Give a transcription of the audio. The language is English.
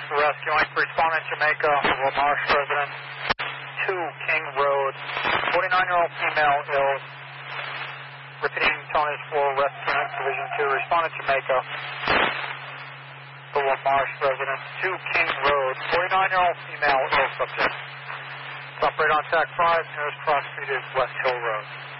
Tony's for rescuing. Respondent Jamaica, Lamarche resident, 2 King Road, 49-year-old female ill. Repeating Tony's for rescuing, Division 2. Respondent Jamaica, the Lamarche resident, 2 King Road, 49-year-old female ill subject. Operate on TAC 5, nearest cross street is West Hill Road.